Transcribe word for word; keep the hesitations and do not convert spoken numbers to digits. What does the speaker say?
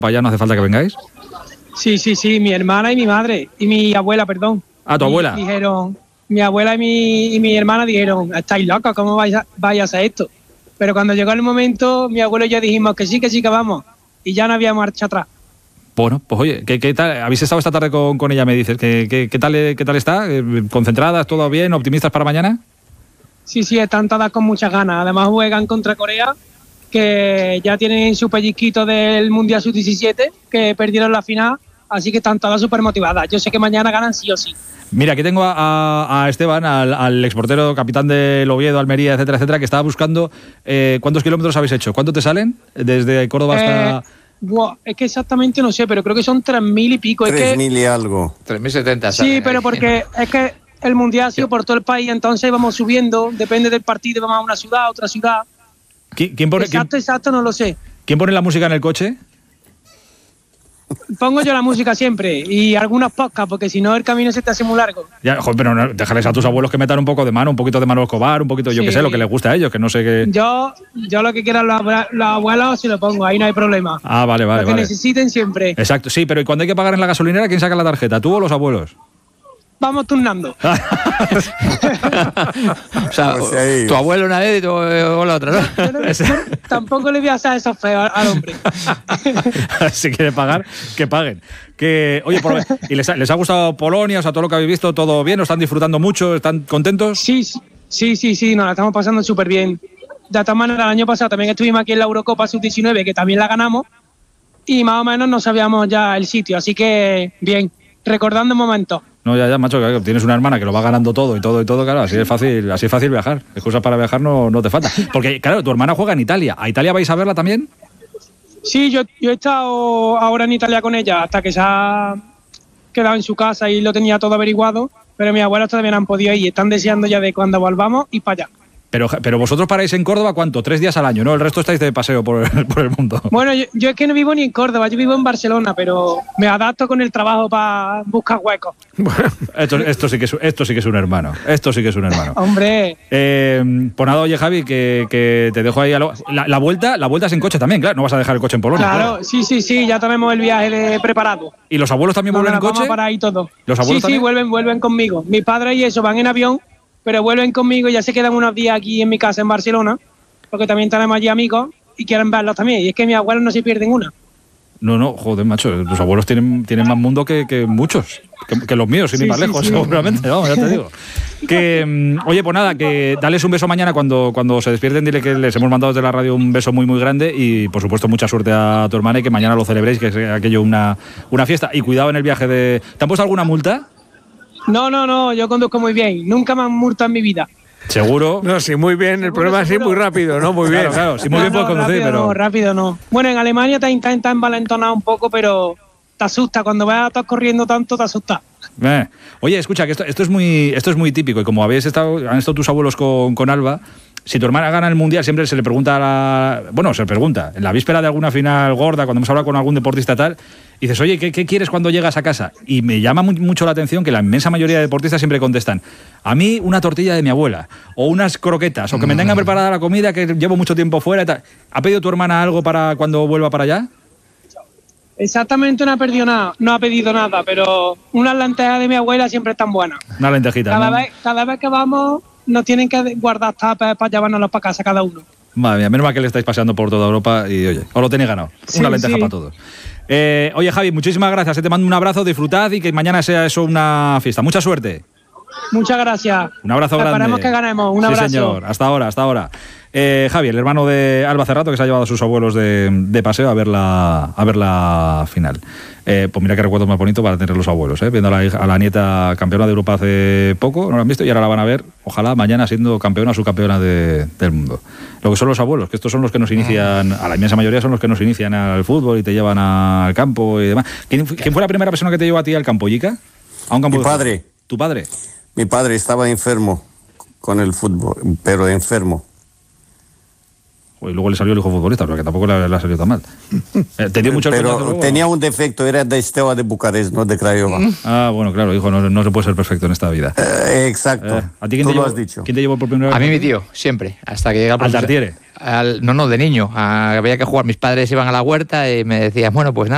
para allá no hace falta que vengáis. Sí, sí, sí, mi hermana y mi madre, y mi abuela, perdón. Ah, tu abuela. Y, dijeron, mi abuela y mi, y mi hermana dijeron, estáis locos, ¿cómo vais a, vais a hacer esto? Pero cuando llegó el momento, mi abuelo y yo dijimos que sí, que sí, que vamos. Y ya no había marcha atrás. Bueno, pues oye, ¿qué, qué tal? ¿Habéis estado esta tarde con, con ella, me dices? ¿Qué, qué, qué, tal, ¿Qué tal está? ¿Concentradas? ¿Todo bien? ¿Optimistas para mañana? Sí, sí, están todas con muchas ganas. Además juegan contra Corea, que ya tienen su pellizquito del Mundial sub diecisiete, que perdieron la final, así que están todas súper motivadas. Yo sé que mañana ganan sí o sí. Mira, aquí tengo a, a, a Esteban, al, al exportero, capitán del Oviedo, Almería, etcétera, etcétera, que estaba buscando eh, cuántos kilómetros habéis hecho. ¿Cuánto te salen desde Córdoba hasta...? Eh, Wow, es que exactamente no sé, pero creo que son tres mil y pico. Tres mil y algo. Tres mil setenta. Sí, pero porque es que el mundial ha sido por todo el país, entonces vamos subiendo, depende del partido, vamos a una ciudad, a otra ciudad. ¿Quién, quién pone, exacto, quién, exacto, no lo sé. ¿Quién pone la música en el coche? Pongo yo la música siempre y algunas podcasts, porque si no el camino se te hace muy largo. Ya, joder, pero no, déjales a tus abuelos que metan un poco de mano, un poquito de Manolo Escobar, un poquito, yo Sí. qué sé, lo que les gusta a ellos, que no sé qué... Yo, yo lo que quieran los, abra- los abuelos, si lo pongo, ahí no hay problema. Ah, vale, vale, Lo que vale. necesiten siempre. Exacto, sí, pero ¿y cuando hay que pagar en la gasolinera, quién saca la tarjeta? ¿Tú o los abuelos? Vamos turnando. O sea, Pues ahí. tu abuelo una vez y tu abuelo la otra, ¿no? Yo no- tampoco le voy a hacer eso feo al, al hombre. Si quiere pagar, que paguen. Que, oye, por- ¿y les ha, les ha gustado Polonia? O sea, todo lo que habéis visto, ¿todo bien? ¿O están disfrutando mucho? ¿Están contentos? Sí, sí, sí, sí, nos la estamos pasando súper bien. De todas maneras, el año pasado también estuvimos aquí en la Eurocopa sub diecinueve, que también la ganamos, y más o menos no sabíamos ya el sitio, así que bien, recordando momentos. No, ya, ya, macho, claro, tienes una hermana que lo va ganando todo y todo y todo, claro, así es fácil, así es fácil viajar. Excusas para viajar no, no te falta. Porque, claro, tu hermana juega en Italia. ¿A Italia vais a verla también? Sí, yo, yo he estado ahora en Italia con ella hasta que se ha quedado en su casa y lo tenía todo averiguado, pero mis abuelos todavía no han podido ir, están deseando ya de cuando volvamos ir para allá. Pero, pero vosotros paráis en Córdoba, ¿cuánto? Tres días al año, ¿no? El resto estáis de paseo por, por el mundo. Bueno, yo, yo es que no vivo ni en Córdoba, yo vivo en Barcelona, pero me adapto con el trabajo para buscar huecos. Esto, esto, sí que es, esto sí que es un hermano. Esto sí que es un hermano. Hombre, Eh, pues nada, oye, Javi, que, que te dejo ahí. A lo, la, la vuelta la vuelta es en coche también, claro. No vas a dejar el coche en Polonia. claro, sí, sí, sí, ya tenemos el viaje de- preparado. ¿Y los abuelos también vuelven en Nos vamos coche? a parar ahí todo. ¿Los sí, abuelos sí, también? vuelven, vuelven conmigo. Mis padres y eso van en avión, pero vuelven conmigo y ya se quedan unos días aquí en mi casa en Barcelona, porque también tenemos allí amigos y quieren verlos también. Y es que mis abuelos no se pierden una. No, no, joder, macho. Tus abuelos tienen, tienen más mundo que, que muchos. Que, que los míos, sin Sí, ir más sí, lejos, sí. seguramente. Vamos, ya te digo. Que, mm, oye, pues nada, que dales un beso mañana cuando, cuando se despierten. Dile que les hemos mandado desde la radio un beso muy, muy grande. Y, por supuesto, mucha suerte a tu hermana y que mañana lo celebréis, que sea aquello una, una fiesta. Y cuidado en el viaje de... ¿Te han puesto alguna multa? No, no, no, yo conduzco muy bien. Nunca me han multado en mi vida. Seguro. No, sí, muy bien. El Seguro, problema es ir seguro. muy rápido, ¿no? Muy bien. Claro, claro. Sí, muy No, bien puedes no, conducir, rápido pero... no, rápido no. Bueno, en Alemania te intentas envalentonar un poco, pero te asusta. Cuando vas a estar corriendo tanto, te asusta. Eh. Oye, escucha, que esto, esto, es muy, esto es muy típico y como habéis estado, han estado tus abuelos con, con Alba, si tu hermana gana el Mundial siempre se le pregunta a la... Bueno, se le pregunta, en la víspera de alguna final gorda, cuando hemos hablado con algún deportista tal, y dices, oye, ¿qué, qué quieres cuando llegas a casa? Y me llama mu- mucho la atención que la inmensa mayoría de deportistas siempre contestan, a mí una tortilla de mi abuela, o unas croquetas, o que me tengan preparada la comida que llevo mucho tiempo fuera y tal. ¿Ha pedido tu hermana algo para cuando vuelva para allá? Exactamente, no ha perdido nada, no ha pedido nada, pero unas lentejas de mi abuela siempre están buenas. Una lentejita, Cada ¿no? vez, cada vez que vamos, nos tienen que guardar tapas para llevárnoslos para casa cada uno. Madre mía, menos mal que le estáis paseando por toda Europa y, oye, os lo tenéis ganado. Sí, Una lenteja sí. para todos. Eh, oye, Javi, muchísimas gracias. eh, Te mando un abrazo, disfrutad y que mañana sea eso una fiesta. Mucha suerte. Muchas gracias. Un abrazo grande. Esperemos que ganemos. Un sí, abrazo. señor. Hasta ahora, hasta ahora. Eh, Javi, el hermano de Alba Cerrato, que se ha llevado a sus abuelos de, de paseo a ver la, a ver la final. Eh, pues mira qué recuerdos más bonitos para tener los abuelos, ¿eh? Viendo a la, hija- a la nieta campeona de Europa hace poco, no la han visto y ahora la van a ver, ojalá mañana siendo campeona o subcampeona de, del mundo. Lo que son los abuelos, que estos son los que nos inician, a la inmensa mayoría son los que nos inician al fútbol y te llevan al campo y demás. ¿Quién, fu- quién fue la primera persona que te llevó a ti al campo, Yica? A un campo Mi de fútbol. padre. ¿Tu padre? Mi padre estaba enfermo con el fútbol, pero enfermo. Y luego le salió el hijo futbolista, pero que tampoco le, le ha salido tan mal. Eh, ¿Te dio mucho el coñazo Pero luego? tenía un defecto, era de Steaua de Bucarest, no de Craiova. Ah, bueno, claro, hijo, no, no se puede ser perfecto en esta vida. Eh, exacto. Eh, ¿A ti quién Tú te, lo llevó, has dicho. ¿quién te llevó por primera vez? A mí mi tío, siempre, hasta que llega el ¿Al profesor- Tartiere? Al- no, no, de niño. Ah, había que jugar. Mis padres iban a la huerta y me decían, bueno, pues nada.